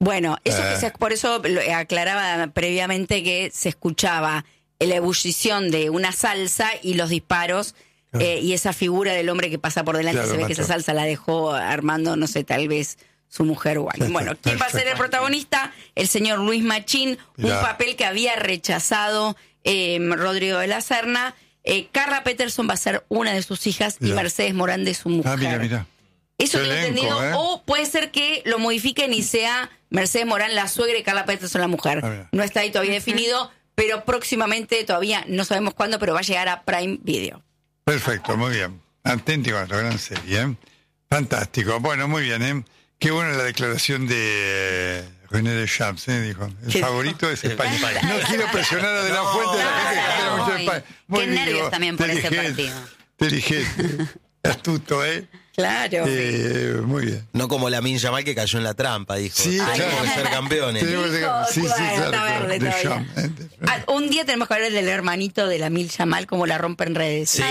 Bueno, por eso aclaraba previamente que se escuchaba la ebullición de una salsa y los disparos y esa figura del hombre que pasa por delante. Se ve que esa salsa la dejó armando, no sé, tal vez su mujer o alguien. Bueno, ¿quién va a ser el protagonista? El señor Luis Machín, un papel que había rechazado Rodrigo de la Serna. Carla Peterson va a ser una de sus hijas y Mercedes Morán de su mujer. Mira. Eso tengo entendido, o puede ser que lo modifiquen y sea Mercedes Morán la suegra y Carla Peterson la mujer. No está ahí todavía definido, pero próximamente, todavía no sabemos cuándo, pero va a llegar a Prime Video. Perfecto, muy bien. Auténtico, otra gran serie, fantástico. Bueno, muy bien, Qué buena la declaración de René Deschamps, dijo. El favorito es España. No quiero presionar a De La Fuente de la gente que quiere mucho España. Qué nervios también por ese partido. Inteligente, astuto, Claro. Muy bien. No como Lamine Yamal que cayó en la trampa, dijo. Sí, tenemos que ser campeones. Claro. Un día tenemos que hablar del hermanito de Lamine Yamal, como la rompe en redes. Sí.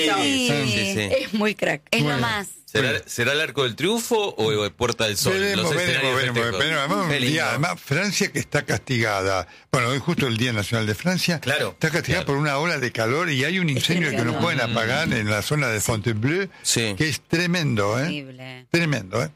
Es muy crack. Es lo más. ¿Será el Arco del Triunfo o Puerta del Sol? Veremos. Además, Francia que está castigada. Bueno, hoy justo el Día Nacional de Francia. Claro. Está castigada por una ola de calor y hay un incendio que no pueden apagar en la zona de Fontainebleau, que es tremendo, Tremendo,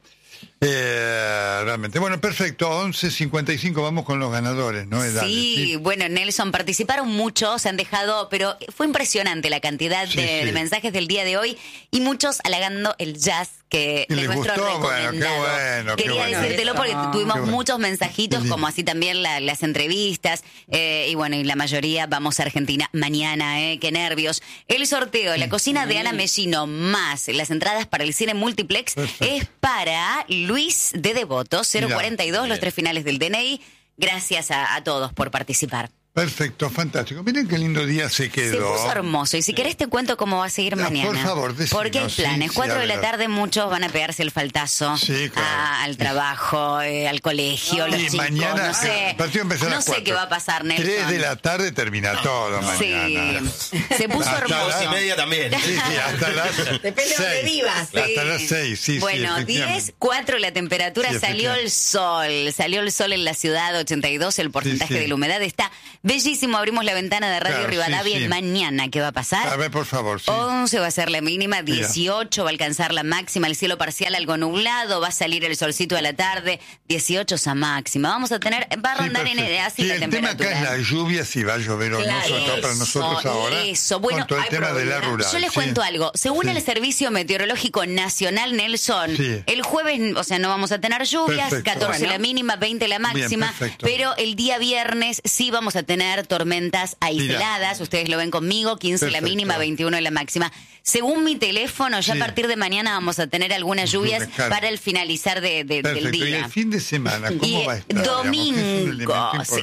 realmente. Bueno, perfecto. 11:55, vamos con los ganadores, ¿no? Sí, bueno, Nelson, participaron muchos, se han dejado, pero fue impresionante la cantidad de mensajes del día de hoy y muchos halagando el jazz que es nuestro recomendado. Quería decírtelo porque tuvimos muchos mensajitos, como así también las entrevistas, y bueno, y la mayoría vamos a Argentina mañana, qué nervios. El sorteo, la cocina de Ana Mellino, más las entradas para el cine multiplex, es para Luis de Devoto, 042, los 3 finales del DNI. Gracias a todos por participar. Perfecto, fantástico. Miren qué lindo día se quedó. Se puso hermoso. Y si querés te cuento cómo va a seguir mañana. Por favor, decinos. Porque hay planes. 4 de la tarde muchos van a pegarse el faltazo al trabajo, al colegio, los chicos. Mañana, no sé, no sé qué va a pasar, Nelson. 3 de la tarde termina todo mañana. Sí. Se puso hermoso. 2:30 también. Sí, hasta las depende de dónde vivas. Hasta las 6, Bueno, 10:04 la temperatura, salió el sol. Salió el sol en la ciudad, 82, el porcentaje de la humedad está bellísimo. Abrimos la ventana de Radio Rivadavia. Mañana, ¿qué va a pasar? A ver, por favor. 11 va a ser la mínima, 18 va a alcanzar la máxima, el cielo parcial algo nublado, va a salir el solcito a la tarde, 18 esa máxima. Vamos a tener, va a rondar así la temperatura. El tema acá es la lluvia, si va a llover o no, sobre todo para nosotros ahora. Bueno, con todo el tema de la rural. Yo les cuento algo. Según el Servicio Meteorológico Nacional, Nelson, el jueves, o sea, no vamos a tener lluvias, 14 la mínima, 20 la máxima, pero el día viernes sí vamos a tener tormentas aisladas, ustedes lo ven conmigo, 15 la mínima, 21 la máxima. Según mi teléfono, ya a partir de mañana vamos a tener algunas lluvias para el finalizar del día. ¿Y el fin de semana cómo va a estar? Domingo.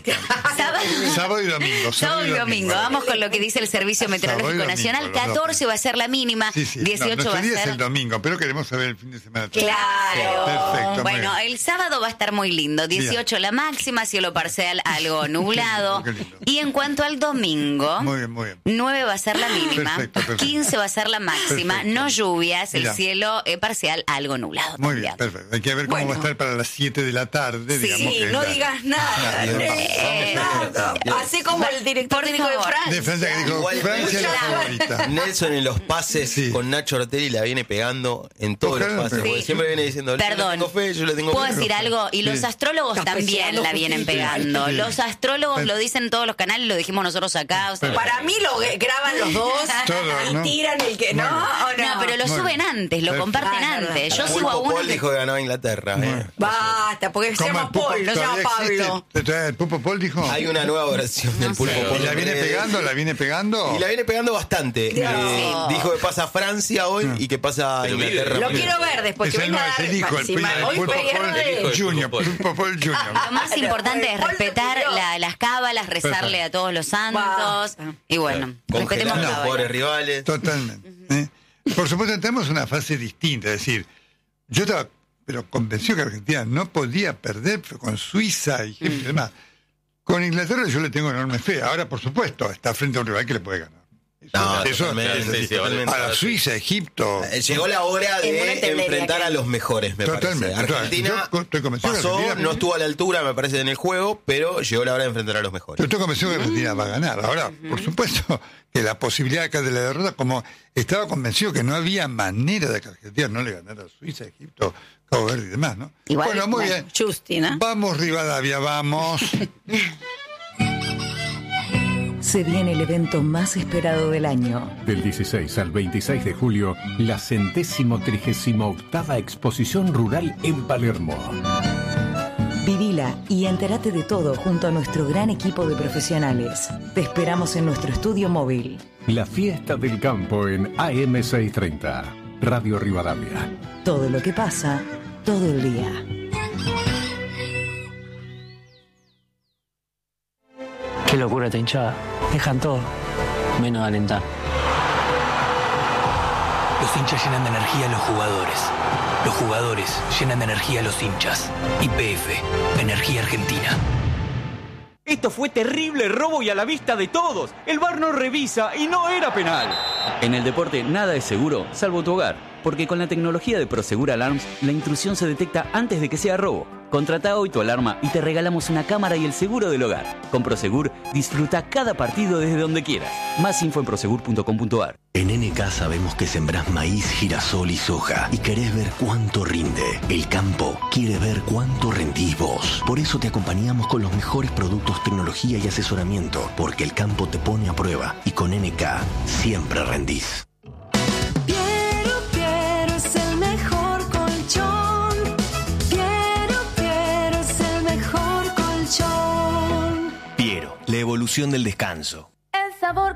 Sábado y domingo. Sábado y domingo. Vamos con lo que dice el Servicio Meteorológico Nacional. 14 va a ser la mínima, 18 va a ser... es el domingo, pero queremos saber el fin de semana. Claro. Perfecto. Bueno, el sábado va a estar muy lindo. 18 la máxima, cielo parcial, algo nublado. Y en cuanto al domingo, muy bien. 9 va a ser la mínima, perfecto. 15 va a ser la máxima, no lluvias, el cielo parcial, algo nublado. Muy bien, perfecto. Hay que ver cómo va a estar para las 7 de la tarde. No digas nada. Así como el director técnico de Francia. De Francia que dijo, Francia es la favorita. Nelson en los pases con Nacho Ortelli la viene pegando en todos los pases. Porque siempre viene diciendo, perdón, yo le tengo fe. ¿Puedo decir algo? Y los astrólogos también la vienen pegando. Los astrólogos lo dicen en todos los canales, lo dijimos nosotros acá. O sea, para mí lo graban los dos y tiran el que no, pero lo suben antes, lo comparten antes. Yo sigo a uno. Paul dijo que ganaba Inglaterra. Basta, porque se llama Paul, no se llama Pablo. ¿El Pulpo Paul dijo? Hay una nueva versión del Pulpo Paul. ¿Y la viene pegando? Y la viene pegando bastante. Dijo que pasa Francia hoy y que pasa Inglaterra. Lo quiero ver después que venga a dar el Pulpo Paul Junior. Lo más importante es respetar las cábalas, rezarle a todos los santos. Y bueno, respetemos los pobres rivales. Totalmente. Por supuesto, tenemos una fase distinta. Es decir, yo estaba convencido que Argentina no podía perder con Suiza y demás. Con Inglaterra yo le tengo enorme fe. Ahora, por supuesto, está frente a un rival que le puede ganar. No, eso para Suiza, Egipto. Llegó la hora de enfrentar a los mejores, me parece. Argentina pasó, no estuvo a la altura, me parece, en el juego, pero llegó la hora de enfrentar a los mejores. Yo estoy convencido que Argentina va a ganar. Ahora, por supuesto, que la posibilidad acá de la derrota, como estaba convencido que no había manera de que Argentina no le ganara a Suiza, Egipto, Cabo Verde y demás, ¿no? Igual, bueno, muy bien. Justina. Vamos, Rivadavia, vamos. Se viene el evento más esperado del año. Del 16 al 26 de julio, la 138ª Exposición Rural en Palermo. Vivila y entérate de todo junto a nuestro gran equipo de profesionales. Te esperamos en nuestro estudio móvil. La fiesta del campo en AM630. Radio Rivadavia. Todo lo que pasa, todo el día. Qué locura esta hinchada. Dejan todo, menos alentar. Los hinchas llenan de energía a los jugadores. Los jugadores llenan de energía a los hinchas. YPF, Energía Argentina. Esto fue terrible robo y a la vista de todos. El VAR no revisa y no era penal. En el deporte nada es seguro, salvo tu hogar. Porque con la tecnología de Prosegur Alarms, la intrusión se detecta antes de que sea robo. Contrata hoy tu alarma y te regalamos una cámara y el seguro del hogar. Con Prosegur, disfruta cada partido desde donde quieras. Más info en prosegur.com.ar. En NK sabemos que sembrás maíz, girasol y soja y querés ver cuánto rinde. El campo quiere ver cuánto rendís vos. Por eso te acompañamos con los mejores productos, tecnología y asesoramiento, porque el campo te pone a prueba y con NK siempre rendís. Piero es el mejor colchón. Piero es el mejor colchón. Piero, la evolución del descanso. El sabor